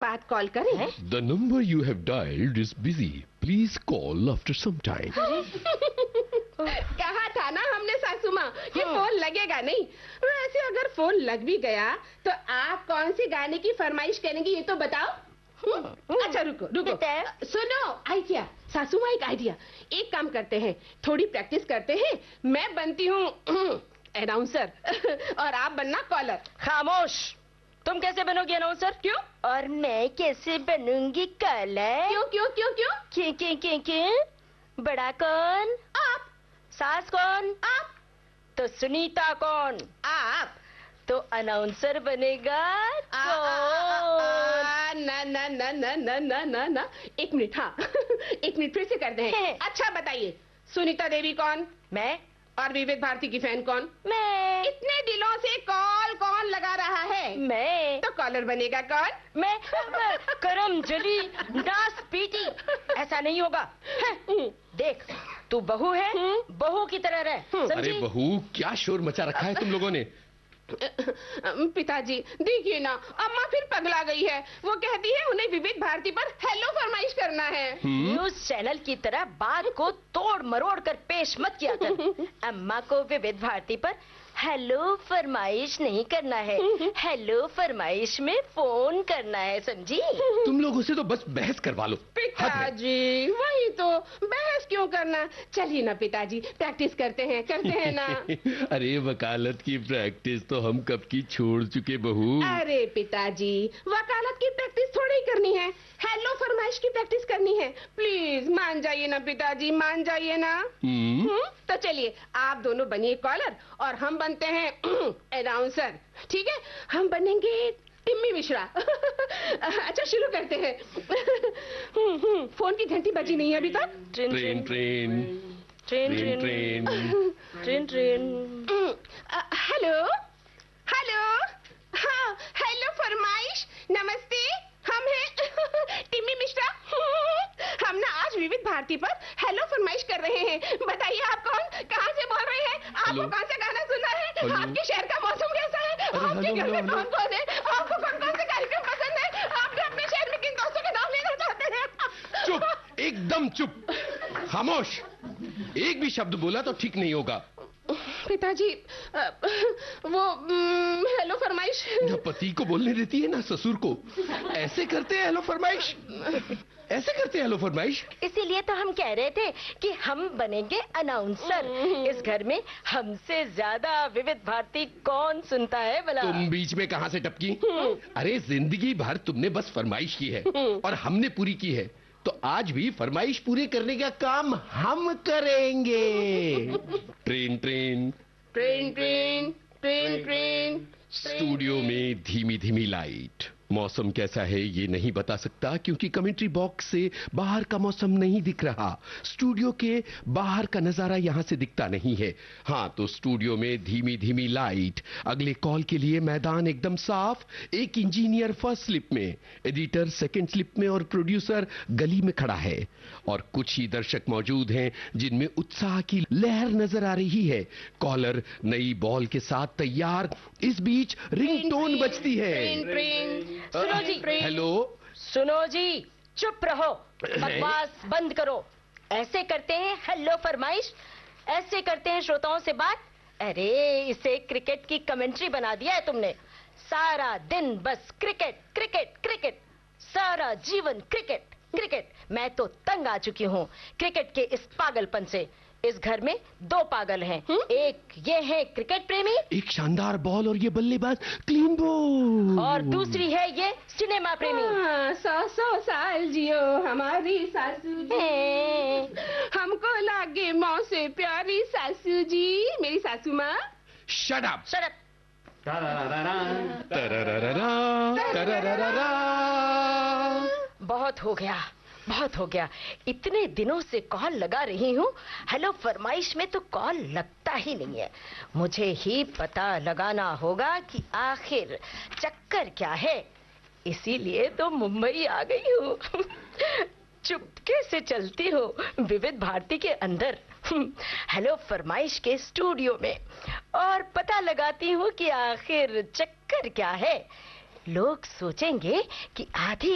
बाद कॉल करें? The number you have dialed is busy. Please call after some time. कहा था ना हमने सासू माँ कि फोन लगेगा नहीं। वैसे अगर फोन लग भी गया तो आप कौन सी गाने की फरमाइश करेंगी ये तो बताओ। अच्छा रुको सुनो, आइडिया सासू माँ, एक आइडिया। एक काम करते हैं, थोड़ी प्रैक्टिस करते हैं। मैं बनती हूँ अनाउंसर और आप बनना कॉलर। खामोश, तुम कैसे बनोगी अनाउंसर? क्यों? और मैं कैसे बनूंगी कॉलर? क्यों? बड़ा कौन? आप। सास कौन? आप। तो सुनीता कौन? आप। तो अनाउंसर बनेगा कौन? ना। एक मिनट, हाँ एक मिनट फिर से करते हैं। अच्छा बताइए, सुनीता देवी कौन? मैं। और विविध भारती की फैन कौन? मैं। इतने दिनों से कॉल कौन लगा रहा है? मैं। तो कॉलर बनेगा कौन? मैं। करम जली डांस पीटी, ऐसा नहीं होगा। देख, तू बहू है, बहू की तरह रह, समझी? अरे बहू, क्या शोर मचा रखा है तुम लोगों ने? पिताजी देखिए ना, अम्मा फिर पगला गई है। वो कहती है उन्हें विविध भारती पर हेलो फरमाइश करना है। न्यूज चैनल की तरह बात को तोड़ मरोड़ कर पेश मत किया कर। अम्मा को विविध भारती पर हेलो फरमाइश नहीं करना है, हेलो फरमाइश में फोन करना है, समझी? तुम लोगों से तो बस बहस करवा लो। पिताजी वही तो, बहस क्यों करना? चलिए ना पिताजी, प्रैक्टिस करते हैं ना। अरे वकालत की प्रैक्टिस तो हम कब की छोड़ चुके बहू। अरे पिताजी, वकालत की प्रैक्टिस थोड़ी ही करनी है, हेलो फरमाइश की प्रैक्टिस करनी है। प्लीज मान जाइए ना पिताजी, मान जाइए ना। तो चलिए आप दोनों बनिए कॉलर और हम बनते हैं अनाउंसर। ठीक है, हम बनेंगे टिम्मी मिश्रा। अच्छा शुरू करते हैं। फोन की घंटी बजी नहीं है अभी तक। Train train train train train. Hello hello, हाँ हेलो फरमाइश, नमस्ते, हम हैं टिम्मी मिश्रा। हम ना आज विविध भारती पर हेलो फरमाइश कर रहे हैं। बताइए आप कौन, कहाँ से बोल रहे हैं? आपको कौन सा गाना सुनना है? आपके शहर का मौसम कैसा है? आपके घर में कौन कौन है? आपको कौन कौन से कार्यक्रम पसंद है? आप अपने शहर में किन दोस्तों के नाम लेना चाहते हैं? चुप, एकदम चुप, खामोश। एक भी शब्द बोला तो ठीक नहीं होगा। पिताजी वो हेलो फरमाइश। पति को बोलने देती है ना ससुर को। ऐसे करते हैं हेलो फरमाइश, ऐसे करते हैं हेलो फरमाइश। इसीलिए तो हम कह रहे थे कि हम बनेंगे अनाउंसर। इस घर में हमसे ज्यादा विविध भारती कौन सुनता है भला? तुम बीच में कहां से टपकी? अरे जिंदगी भर तुमने बस फरमाइश की है और हमने पूरी की है, तो आज भी फरमाइश पूरे करने का काम हम करेंगे। Train train train train train train. Studio में धीमी धीमी लाइट। मौसम कैसा है ये नहीं बता सकता क्योंकि कमेंट्री बॉक्स से बाहर का मौसम नहीं दिख रहा। स्टूडियो के बाहर का नजारा यहां से दिखता नहीं है। हाँ, तो स्टूडियो में धीमी धीमी लाइट। अगले कॉल के लिए मैदान एकदम साफ। एक इंजीनियर फर्स्ट स्लिप में, एडिटर सेकंड स्लिप में और प्रोड्यूसर गली में खड़ा है। और कुछ ही दर्शक मौजूद हैं जिनमें उत्साह की लहर नजर आ रही है। कॉलर नई बॉल के साथ तैयार। इस बीच रिंगटोन बजती है। सुनो जी। हेलो। सुनो जी, चुप रहो, बकवास बंद करो। ऐसे करते हैं हेलो फरमाइश, ऐसे करते हैं श्रोताओं से बात। अरे इसे क्रिकेट की कमेंट्री बना दिया है तुमने। सारा दिन बस क्रिकेट क्रिकेट क्रिकेट, सारा जीवन क्रिकेट क्रिकेट। मैं तो तंग आ चुकी हूँ क्रिकेट के इस पागलपन से। इस घर में दो पागल हैं। एक ये है क्रिकेट प्रेमी, एक शानदार बॉल और ये बल्लेबाज क्लीन बॉल, और दूसरी है ये सिनेमा प्रेमी। 100 साल जियो हमारी सासू जी, हमको लागे मौत से प्यारी सासू जी, मेरी सासू माँ। Shut up. Shut up. बहुत हो गया, बहुत हो गया। इतने दिनों से कॉल लगा रही हूँ, हेलो फरमाइश में तो कॉल लगता ही नहीं है। मुझे ही पता लगाना होगा कि आखिर चक्कर क्या है। इसीलिए तो मुंबई आ गई हूँ। चुपके से चलती हूँ विविध भारती के अंदर, हेलो फरमाइश के स्टूडियो में, और पता लगाती हूँ कि आखिर चक्कर क्या है। लोग सोचेंगे कि आधी